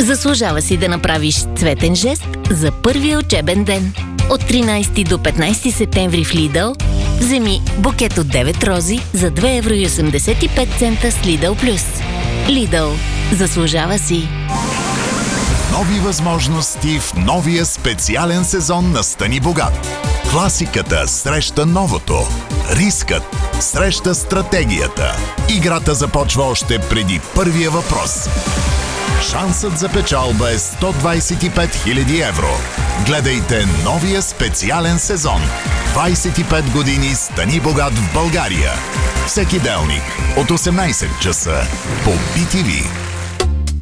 Заслужава си да направиш цветен жест за първия учебен ден. От 13 до 15 септември в Lidl вземи букет от 9 рози за 2,85 € с Lidl Plus. Lidl. Заслужава си. Нови възможности в новия специален сезон на Стани богат. Класиката среща новото. Рискът среща стратегията. Играта започва още преди първия въпрос. Шансът за печалба е 125 000 евро. Гледайте новия специален сезон. 25 години Стани богат в България. Всеки делник от 18 часа по BTV.